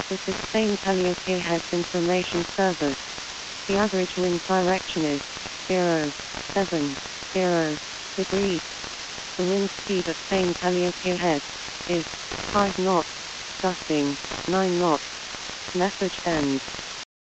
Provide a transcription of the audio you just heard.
This is Spain Calliope Heads Information Service. The average wind direction is 070 degrees. The wind speed at Spain Calliope Heads is 5 knots, gusting 9 knots. Message ends.